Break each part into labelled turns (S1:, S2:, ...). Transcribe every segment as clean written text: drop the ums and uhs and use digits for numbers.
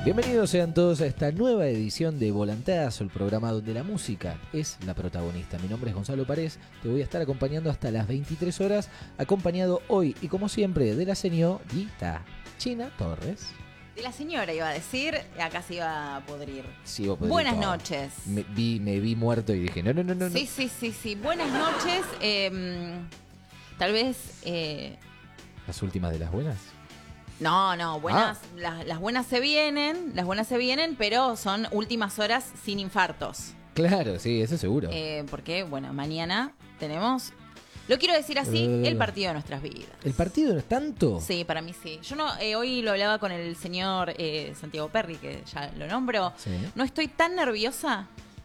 S1: Bienvenidos sean todos a esta nueva edición de Volantazo, el programa donde la música es la protagonista. Mi nombre es Gonzalo Párez, te voy a estar acompañando hasta las 23 horas, acompañado hoy y como siempre de la señorita China Torres.
S2: De la señora iba a decir, acá se iba a podrir.
S1: Sí, iba a podrir
S2: Buenas
S1: todo.
S2: noches.
S1: Me vi muerto y dije, no.
S2: Sí. Buenas noches. Tal vez...
S1: ¿Las últimas de las buenas?
S2: No, buenas. Las buenas se vienen, pero son últimas horas sin infartos.
S1: Claro, sí, eso seguro.
S2: Porque, bueno, mañana tenemos... Lo quiero decir así, el partido de nuestras vidas.
S1: ¿El partido no es tanto?
S2: Sí, para mí sí. Yo no, hoy lo hablaba con el señor Santiago Perry, que ya lo nombro.
S1: Sí.
S2: No estoy tan nerviosa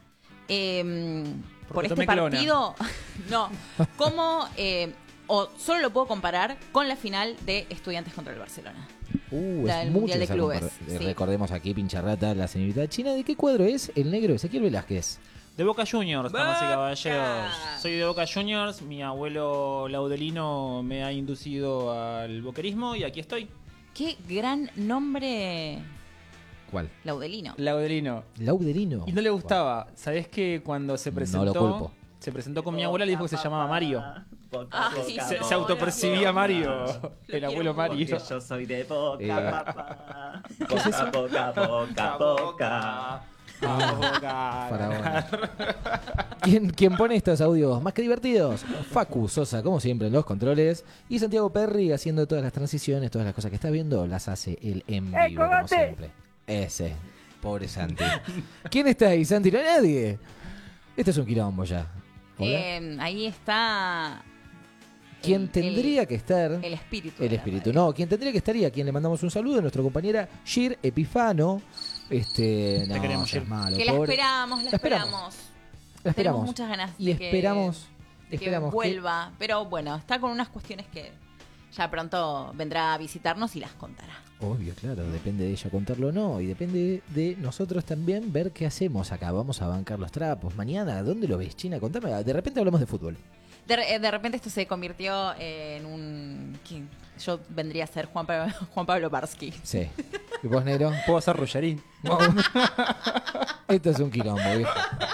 S2: por este
S3: tomé
S2: partido. No, como... o solo lo puedo comparar con la final de Estudiantes contra el Barcelona. La
S1: Es
S2: del
S1: mucho
S2: Mundial de
S1: esa
S2: Clubes,
S1: comparación.
S2: sí.
S1: Recordemos aquí, pincharrata, la señorita China. ¿De qué cuadro es? El negro Ezequiel Velázquez.
S3: De Boca Juniors, damas y
S2: ¡Boca!
S3: caballeros. Soy de Boca Juniors, mi abuelo Laudelino me ha inducido al boquerismo y aquí estoy.
S2: Qué gran nombre,
S1: ¿Cuál?
S2: Laudelino.
S3: Laudelino.
S1: Laudelino.
S3: Y no le gustaba. ¿Sabés que cuando se presentó?
S1: No lo culpo.
S3: Se presentó con mi abuela, le dijo que se llamaba Mario.
S2: Ay,
S3: Se autopercibía Mario, el abuelo Mario.
S4: Porque yo soy de Boca, papá.
S1: ¿Qué es eso?
S4: Boca.
S1: Faraón. ¿Quién pone estos audios más que divertidos? Facu Sosa, como siempre, en los controles. Y Santiago Perry haciendo todas las transiciones, todas las cosas que estás viendo, las hace él en vivo, como siempre. Ese, pobre Santi. ¿Quién está ahí, Santi? No hay nadie. Este es un quilombo ya. ¿Hola?
S2: Ahí está...
S1: ¿Quién tendría que estar?
S2: El espíritu.
S1: El
S2: de la
S1: espíritu.
S2: radio.
S1: No, quien tendría que estar y a quien le mandamos un saludo, nuestra compañera Shir Epifano. No,
S3: queremos,
S1: seas
S3: Shir.
S1: malo,
S2: Que la
S1: pobre.
S2: esperamos.
S1: La esperamos.
S2: Tenemos
S1: Esperamos.
S2: muchas ganas
S1: Y
S2: de que,
S1: esperamos
S2: de que
S1: esperamos que-
S2: vuelva. Pero bueno, está con unas cuestiones que ya pronto vendrá a visitarnos y las contará.
S1: Obvio, claro, depende de ella contarlo o no. Y depende de nosotros también ver qué hacemos acá. Vamos a bancar los trapos. Mañana, ¿dónde lo ves, China? Contame. De repente hablamos de fútbol.
S2: De repente esto se convirtió en un... ¿quién? Yo vendría a ser Juan Pablo Barsky.
S1: Sí. ¿Y vos, negro?
S3: Puedo hacer Rullarín.
S1: Esto es un quilombo, viejo.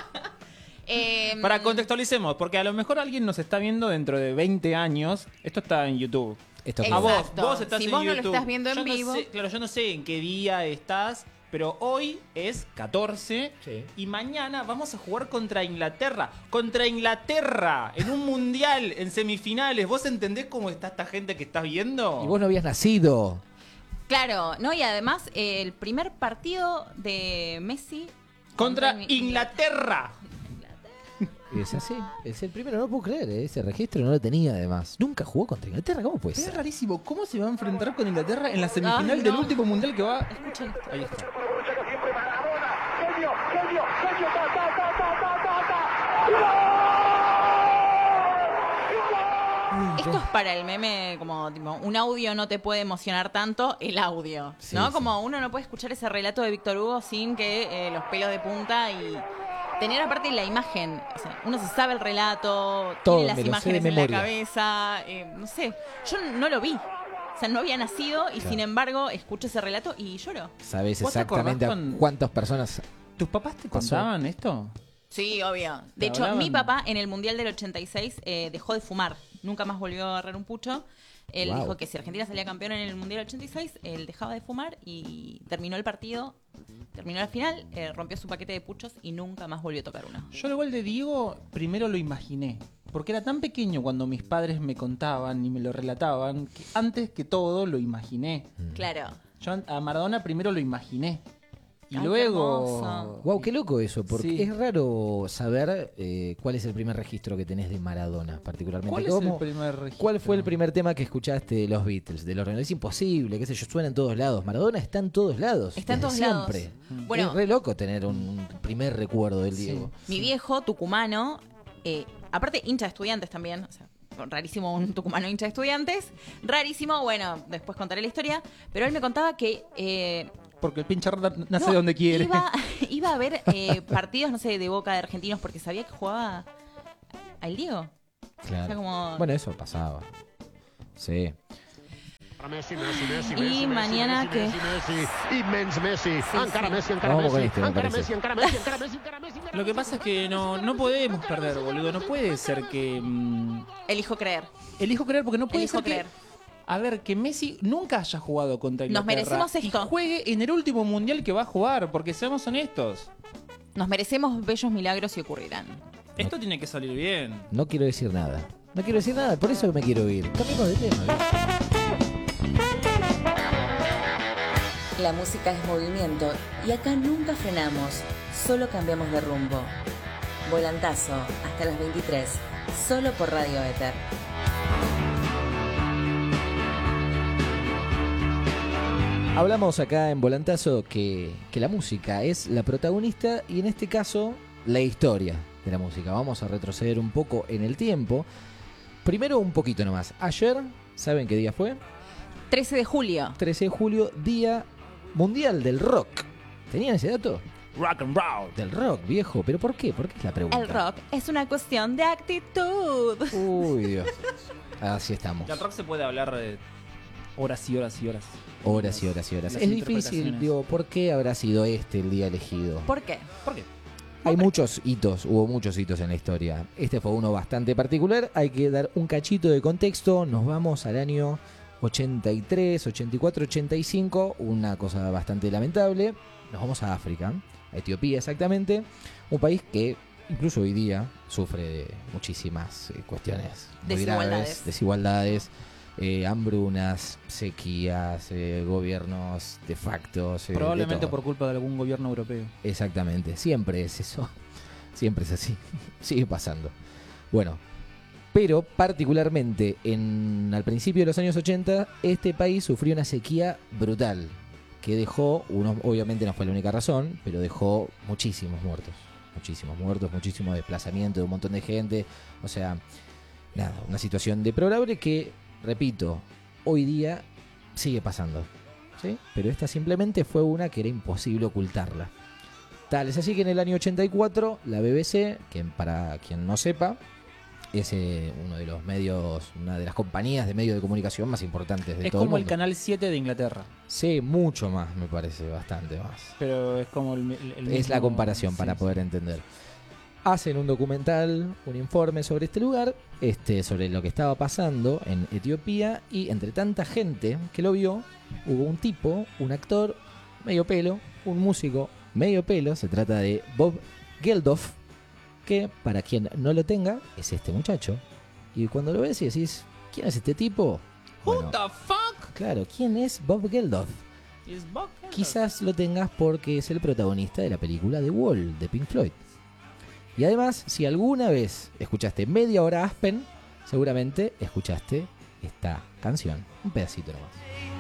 S3: Para contextualicemos, porque a lo mejor alguien nos está viendo dentro de 20 años. Esto está en YouTube.
S1: Esto
S2: Exacto.
S3: Vos estás
S2: Si
S3: en
S2: vos no lo
S3: YouTube.
S2: estás viendo en
S3: Yo no
S2: vivo.
S3: sé, claro, yo no sé en qué día estás, pero hoy es 14
S1: Sí.
S3: y mañana vamos a jugar contra Inglaterra. Contra Inglaterra en un mundial, en semifinales. ¿Vos entendés cómo está esta gente que estás viendo?
S1: Y vos no habías nacido.
S2: Claro, ¿no? Y además el primer partido de Messi...
S3: Contra Inglaterra.
S1: Es así. Es el primero, no puedo creer. Ese registro no lo tenía además. Nunca jugó contra Inglaterra. ¿Cómo puede
S3: Es
S1: ser?
S3: rarísimo. ¿Cómo se va a enfrentar con Inglaterra en la semifinal
S2: Ay,
S3: del
S2: no.
S3: último mundial que va?
S2: Escuchen esto.
S3: Ahí está.
S2: Esto es para el meme, como tipo, un audio no te puede emocionar tanto, el audio,
S1: Sí,
S2: ¿no?
S1: sí.
S2: Como uno no puede escuchar ese relato de Víctor Hugo sin que los pelos de punta y tener aparte la imagen. O sea, uno se sabe el relato,
S1: Todo,
S2: tiene las
S1: me lo sé de
S2: imágenes en la
S1: memoria.
S2: cabeza, no sé. Yo no lo vi. O sea, no había nacido y
S1: Claro.
S2: sin embargo escucho ese relato y lloro.
S1: ¿Sabés
S3: ¿Vos te
S1: exactamente a
S3: acordás con-
S1: cuántas personas?
S3: ¿Tus papás te
S1: Pasó.
S3: contaban esto?
S2: Sí, obvio. De
S3: ¿Te
S2: hecho,
S3: hablaban?
S2: mi papá en el Mundial del 86 dejó de fumar. Nunca más volvió a agarrar un pucho. Él
S1: Wow.
S2: dijo que si Argentina salía campeón en el Mundial del 86, él dejaba de fumar y terminó el partido, terminó la final, rompió su paquete de puchos y nunca más volvió a tocar uno.
S3: Yo el gol de Diego primero lo imaginé, porque era tan pequeño cuando mis padres me contaban y me lo relataban, que antes que todo lo imaginé.
S2: Claro.
S3: Yo a Maradona primero lo imaginé. Y
S2: Ay, qué
S3: luego...
S2: hermoso.
S1: Wow, qué loco eso, porque
S3: Sí.
S1: es raro saber cuál es el primer registro que tenés de Maradona, particularmente.
S3: ¿Cuál es el
S1: ¿Cómo-
S3: primer registro?
S1: ¿Cuál fue el primer tema que escuchaste de los Beatles? De los Rolling. Es imposible, qué sé yo, suena en todos lados. Maradona está en todos lados.
S2: Está en
S1: desde
S2: todos lados.
S1: siempre.
S2: Bueno.
S1: Es re loco tener un primer recuerdo del
S3: Sí.
S1: Diego.
S2: Mi viejo, tucumano, aparte hincha de estudiantes también, o sea, rarísimo un tucumano hincha de estudiantes, rarísimo, bueno, después contaré la historia, pero él me contaba que...
S3: Porque el pinche rata nace
S2: no,
S3: donde quiere.
S2: Iba a ver partidos, no sé, de Boca de argentinos porque sabía que jugaba al Diego.
S1: Claro.
S2: O sea, como...
S1: Bueno, eso pasaba. Sí.
S2: Y mañana que...
S1: Vamos con este, me parece.
S3: Lo que pasa es que no podemos perder, boludo. No puede ser que...
S2: Elijo creer.
S3: elijo creer porque no puede
S2: Elijo
S3: ser
S2: creer.
S3: A ver, que Messi nunca haya jugado contra
S2: Nos
S3: Inglaterra.
S2: merecemos esto.
S3: Y juegue en el último mundial que va a jugar, porque seamos honestos.
S2: Nos merecemos bellos milagros y ocurrirán.
S3: Esto tiene que salir bien.
S1: No quiero decir nada. No quiero decir nada, por eso me quiero ir. Cambiemos de tema. ¿Viste?
S5: La música es movimiento y acá nunca frenamos, solo cambiamos de rumbo. Volantazo, hasta las 23, solo por Radio Éter.
S1: Hablamos acá en Volantazo que la música es la protagonista y en este caso la historia de la música. Vamos a retroceder un poco en el tiempo. Primero un poquito nomás. Ayer, ¿saben qué día fue?
S2: 13 de julio.
S1: 13 de julio, Día Mundial del Rock. ¿Tenían ese dato?
S3: Rock and roll.
S1: Del rock, viejo. ¿Pero por qué? ¿Por qué es la pregunta?
S2: El rock es una cuestión de actitud.
S1: Uy, Dios. Así estamos.
S3: El rock se puede hablar horas y horas y horas.
S1: Horas y horas y horas.
S3: Las
S1: Es difícil,
S3: interpretaciones.
S1: digo, ¿por qué habrá sido este el día elegido?
S2: ¿Por qué?
S3: ¿Por qué?
S1: Hay muchos hitos, hubo muchos hitos en la historia. Este fue uno bastante particular. Hay que dar un cachito de contexto. Nos vamos al año 83, 84, 85. Una cosa bastante lamentable. Nos vamos a África, a Etiopía exactamente. Un país que incluso hoy día sufre de muchísimas cuestiones muy graves. Desigualdades. Hambrunas, sequías, gobiernos de facto.
S3: Probablemente por culpa de algún gobierno europeo.
S1: Exactamente, siempre es eso. Siempre es así. Sigue pasando. Bueno, pero particularmente al principio de los años 80, este país sufrió una sequía brutal que dejó, obviamente no fue la única razón, pero dejó muchísimos muertos. Muchísimo desplazamiento de un montón de gente. O sea, nada, una situación deplorable que, repito, hoy día sigue pasando, ¿sí? Pero esta simplemente fue una que era imposible ocultarla. Tal es así que en el año 84 la BBC, que para quien no sepa, es uno de los medios, una de las compañías de medios de comunicación más importantes de
S3: Es
S1: todo el
S3: como
S1: mundo.
S3: el Canal 7 de Inglaterra.
S1: Sí, mucho más, me parece, bastante más.
S3: Pero es como el
S1: Es
S3: mismo-
S1: la comparación para
S3: sí,
S1: poder entender. Hacen un documental, un informe sobre este lugar, sobre lo que estaba pasando en Etiopía, y entre tanta gente que lo vio, hubo un tipo, un actor medio pelo, un músico medio pelo, se trata de Bob Geldof, que para quien no lo tenga, es este muchacho. Y cuando lo ves y decís, ¿quién es este tipo?
S3: Who
S1: Bueno,
S3: the fuck
S1: claro, ¿quién es Bob Geldof?
S3: is Bob Geldof?
S1: Quizás lo tengas porque es el protagonista de la película The Wall de Pink Floyd. Y además, si alguna vez escuchaste media hora Aspen, seguramente escuchaste esta canción. Un pedacito nomás.